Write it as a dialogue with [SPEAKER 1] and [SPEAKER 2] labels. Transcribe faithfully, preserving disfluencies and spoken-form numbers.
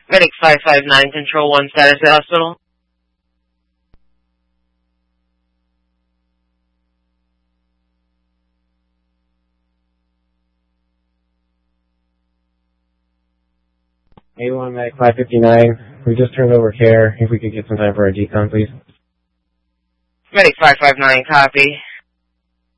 [SPEAKER 1] Medic five five nine, Control one, status at hospital.
[SPEAKER 2] A one, Medic five fifty-nine, we just turned over care. If we could get some time for our decon, please.
[SPEAKER 1] Medic five five nine, copy.